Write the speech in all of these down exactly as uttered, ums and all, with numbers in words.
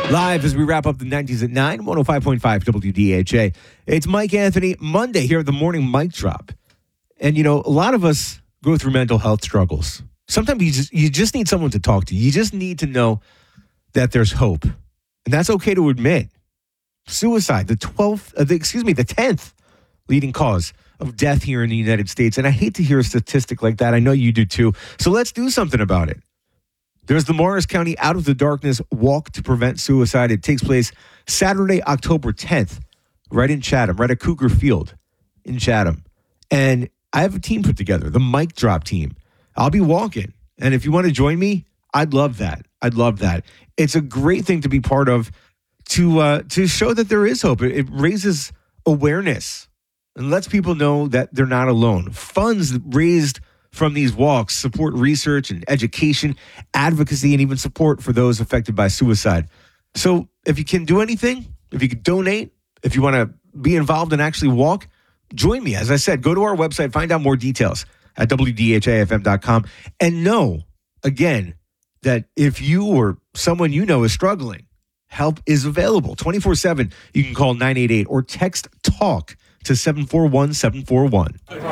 Live as we wrap up the nineties at nine, one oh five point five W D H A. It's Mike Anthony, Monday here at the Morning Mic Drop. And, you know, a lot of us go through mental health struggles. Sometimes you just, you just need someone to talk to. You just need to know that there's hope. And that's okay to admit. Suicide, the twelfth, uh, the, excuse me, the tenth leading cause of death here in the United States. And I hate to hear a statistic like that. I know you do too. So let's do something about it. There's the Morris County Out of the Darkness Walk to Prevent Suicide. It takes place Saturday, October tenth, right in Chatham, right at Cougar Field in Chatham. And I have a team put together, the Mic Drop team. I'll be walking. And if you want to join me, I'd love that. I'd love that. It's a great thing to be part of to uh, to show that there is hope. It, it raises awareness and lets people know that they're not alone. Funds raised from these walks support research and education, advocacy, and even support for those affected by suicide. So if you can do anything, if you can donate, if you want to be involved and actually walk, join me. As I said, go to our website, find out more details at W D H A F M dot com. And know, again, that if you or someone you know is struggling, help is available. twenty-four seven, you can call nine eight eight or text TALK to seven four one seven four one.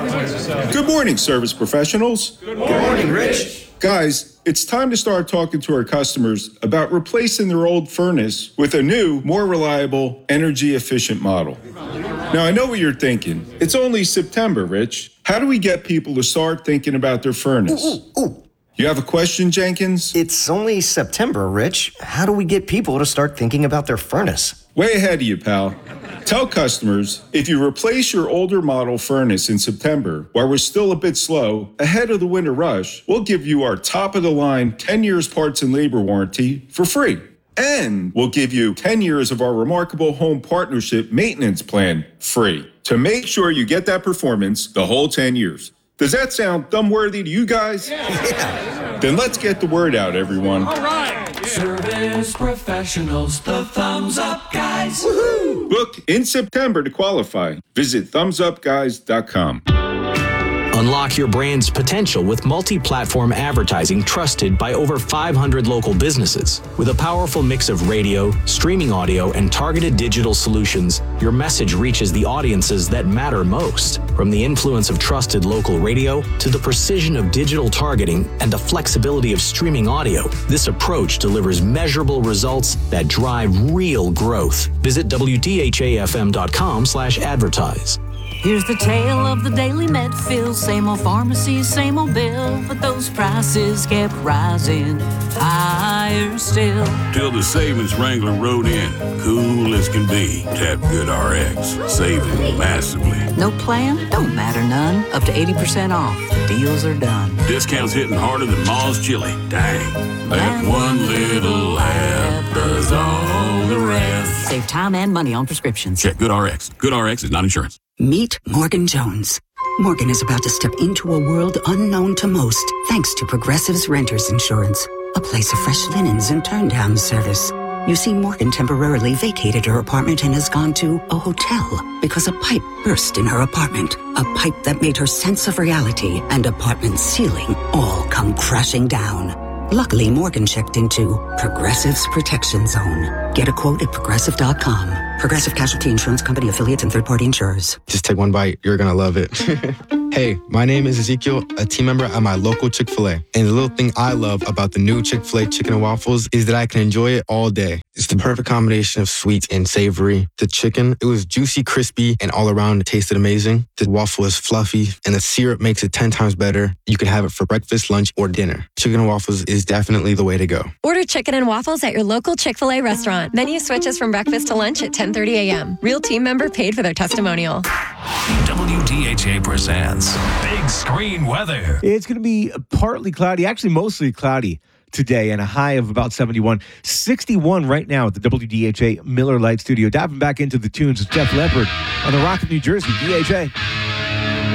Good morning, service professionals. Good morning, Good morning Rich. Guys, it's time to start talking to our customers about replacing their old furnace with a new, more reliable, energy-efficient model. Now, I know what you're thinking. It's only September, Rich. How do we get people to start thinking about their furnace? Ooh, ooh, ooh. You have a question, Jenkins? It's only September, Rich. How do we get people to start thinking about their furnace? Way ahead of you, pal. Tell customers, if you replace your older model furnace in September, while we're still a bit slow, ahead of the winter rush, we'll give you our top-of-the-line ten years parts and labor warranty for free. And we'll give you ten years of our remarkable home partnership maintenance plan free to make sure you get that performance the whole ten years. Does that sound thumb-worthy to you guys? Yeah. Then let's get the word out, everyone. All right. Yeah. Service professionals, the Thumbs Up Guys. Woohoo! Book in September to qualify. Visit thumbs up guys dot com. Unlock your brand's potential with multi-platform advertising trusted by over five hundred local businesses. With a powerful mix of radio, streaming audio, and targeted digital solutions, your message reaches the audiences that matter most. From the influence of trusted local radio to the precision of digital targeting and the flexibility of streaming audio, this approach delivers measurable results that drive real growth. Visit W D H A F M dot com slash advertise. Here's the tale of the daily Medfield. Same old pharmacies, same old bill, but those prices kept rising higher still. Till the savings Wrangler rode in, cool as can be. Tap GoodRx, saving massively. No plan? Don't matter none. Up to eighty percent off. The deals are done. Discounts hitting harder than Ma's chili. Dang. That one little app does all the rest. Save time and money on prescriptions. Check GoodRx. GoodRx is not insurance. Meet Morgan Jones. Morgan is about to step into a world unknown to most, thanks to Progressive's Renters Insurance, a place of fresh linens and turn-down service. You see, Morgan temporarily vacated her apartment and has gone to a hotel because a pipe burst in her apartment, a pipe that made her sense of reality and apartment ceiling all come crashing down. Luckily, Morgan checked into Progressive's Protection Zone. Get a quote at progressive dot com. Progressive Casualty Insurance Company, affiliates, and third-party insurers. Just take one bite. You're going to love it. Hey, my name is Ezekiel, a team member at my local Chick-fil-A. And the little thing I love about the new Chick-fil-A chicken and waffles is that I can enjoy it all day. It's the perfect combination of sweet and savory. The chicken, it was juicy, crispy, and all around it tasted amazing. The waffle is fluffy, and the syrup makes it ten times better. You can have it for breakfast, lunch, or dinner. Chicken and waffles is definitely the way to go. Order chicken and waffles at your local Chick-fil-A restaurant. Menu switches from breakfast to lunch at ten thirty a.m. Real team member paid for their testimonial. W D H A presents Big Screen Weather. It's going to be partly cloudy, actually mostly cloudy today, and a high of about seventy-one. sixty-one right now at the W D H A Miller Lite Studio. Diving back into the tunes with Jeff Leppard on the Rock of New Jersey, D H A.